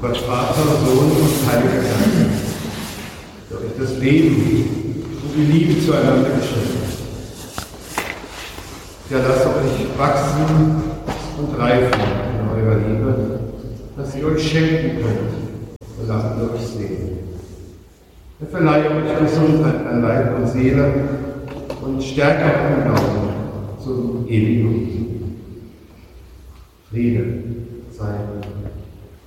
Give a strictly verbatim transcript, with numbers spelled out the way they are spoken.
Gott Vater, Sohn und Heiliger Geist, der euch das Leben und die Liebe zueinander geschenkt hat. Ja, lasst euch wachsen und reifen in eurer Liebe, dass ihr euch schenken könnt und lasst euch sehen. Er verleihe euch Gesundheit an Leib und Seele und stärke auch im Glauben zum ewigen Friede sei.